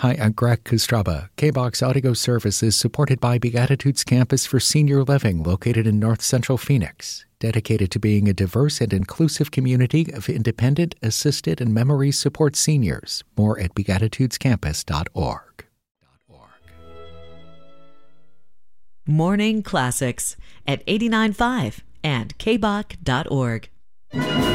Hi, I'm Greg Kostraba. KBOX Audio Service is supported by Beatitudes Campus for Senior Living located in North Central Phoenix, dedicated to being a diverse and inclusive community of independent, assisted, and memory support seniors. More at beatitudescampus.org. Morning Classics at 89.5 and kbach.org.